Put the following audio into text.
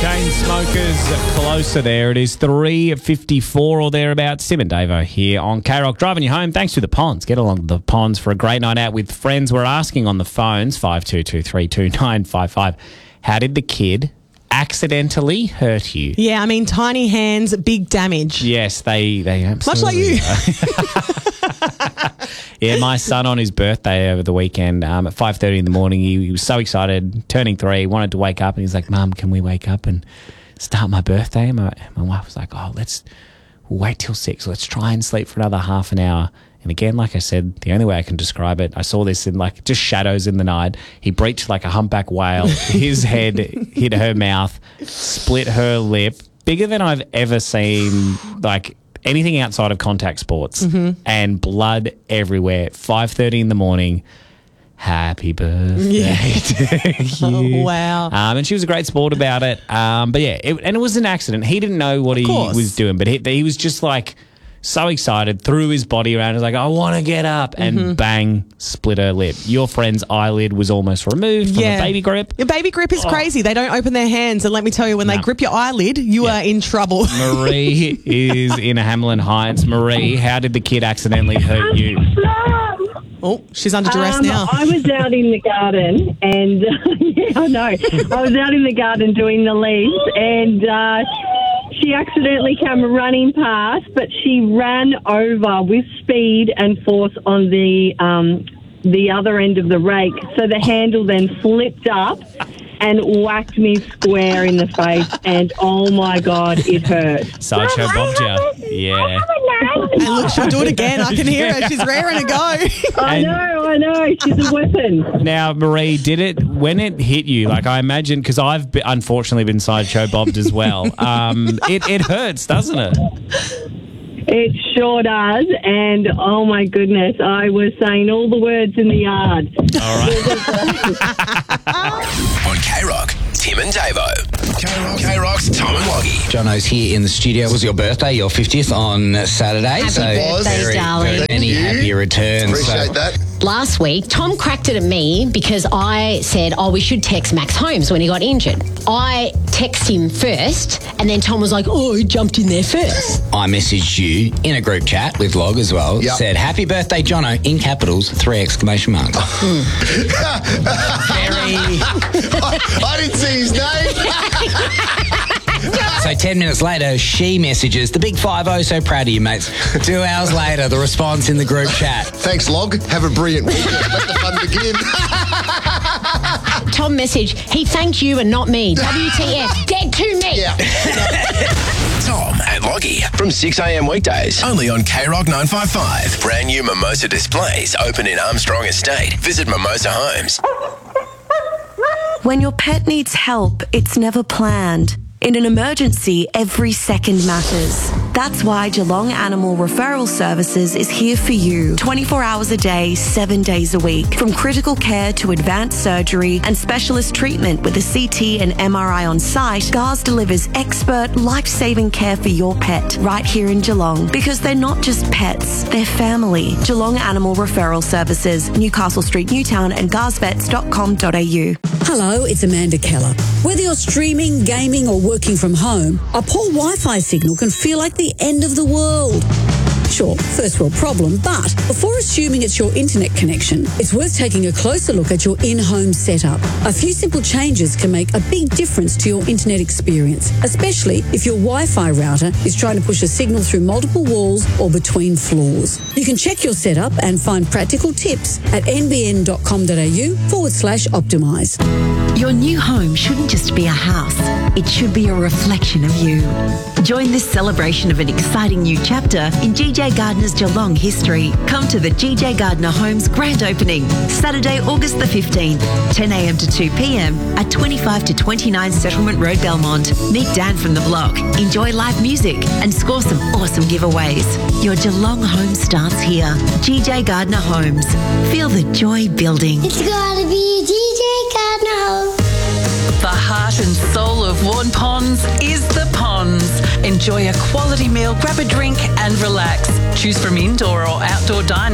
Chainsmokers, Closer there. It is 3:54 or thereabouts. Tim and Davo here on K-Rock, driving you home. Thanks to the Ponds. Get along to the Ponds for a great night out with friends. We're asking on the phones, 52232955, how did the kid accidentally hurt you? Yeah, I mean, tiny hands, big damage. Yes, they absolutely Much like you. Yeah, my son on his birthday over the weekend at 5:30 in the morning, he was so excited, turning 3, wanted to wake up, and he's like, Mum, can we wake up and start my birthday? And my wife was like, we'll wait till 6. Let's try and sleep for another half an hour. And again, like I said, the only way I can describe it, I saw this in like just shadows in the night. He breached like a humpback whale. His head hit her mouth, split her lip, bigger than I've ever seen, like anything outside of contact sports, and blood everywhere. 5:30 in the morning. Happy birthday to you. Oh, wow. And she was a great sport about it. But yeah, it was an accident. He didn't know what he was doing, but he was just like so excited, threw his body around. He was like, I want to get up, and bang, split her lip. Your friend's eyelid was almost removed from a baby grip. Your baby grip is crazy. They don't open their hands, and let me tell you, when they grip your eyelid, you are in trouble. Marie is in Hamlin Heights. Marie, how did the kid accidentally hurt you? Oh, she's under duress now. I was out in the garden and, I know. I was out in the garden doing the leaves and she accidentally came running past, but she ran over with speed and force on the other end of the rake. So the handle then flipped up and whacked me square in the face, and oh my God, it hurt. Sideshow Bobja. Yeah. And look, she'll do it again. I can hear her. She's raring to go. I know. She's a weapon. Now, Marie, when it hit you, like I imagine, because I've unfortunately been sideshow bobbed as well, it hurts, doesn't it? It sure does, and oh my goodness, I was saying all the words in the yard. All right. On K-Rock, Tim and Davo. K-Rock's Tom and Loggy. Jono's here in the studio. It was your birthday, your 50th on Saturday. Happy birthday, darling. Many happy returns. Appreciate that. Last week, Tom cracked it at me because I said, we should text Max Holmes when he got injured. I texted him first, and then Tom was like, he jumped in there first. I messaged you in a group chat with Log as well. Yep. Said, happy birthday, Jono, in capitals, 3 exclamation marks. I didn't see his name. So 10 minutes later, she messages, the big 5-0, so proud of you, mates. 2 hours later, the response in the group chat. Thanks, Log. Have a brilliant weekend. Let the fun begin. Tom messaged, he thanked you and not me. WTF, dead to me. Yeah. Tom and Loggy from 6 a.m. weekdays. Only on K-Rock 955. Brand new Mimosa displays open in Armstrong Estate. Visit Mimosa Homes. When your pet needs help, it's never planned. In an emergency, every second matters. That's why Geelong Animal Referral Services is here for you 24 hours a day, 7 days a week. From critical care to advanced surgery and specialist treatment with a CT and MRI on site, GARS delivers expert, life-saving care for your pet right here in Geelong. Because they're not just pets, they're family. Geelong Animal Referral Services, Newcastle Street, Newtown and garsvets.com.au. Hello, it's Amanda Keller. Whether you're streaming, gaming or working from home, a poor Wi-Fi signal can feel like the end of the world. Sure, first world problem, but before assuming it's your internet connection, it's worth taking a closer look at your in-home setup. A few simple changes can make a big difference to your internet experience, especially if your Wi-Fi router is trying to push a signal through multiple walls or between floors. You can check your setup and find practical tips at nbn.com.au/optimise. Your new home shouldn't just be a house. It should be a reflection of you. Join this celebration of an exciting new chapter in GJ Gardner's Geelong history. Come to the GJ Gardner Homes grand opening, Saturday, August the 15th, 10 a.m. to 2 p.m. at 25 to 29 Settlement Road, Belmont. Meet Dan from the block, enjoy live music and score some awesome giveaways. Your Geelong home starts here. GJ Gardner Homes. Feel the joy building. It's gotta be GJ Gardner Homes. The heart and soul of Vaughan Ponds is the Ponds. Enjoy a quality meal, grab a drink and relax. Choose from indoor or outdoor dining.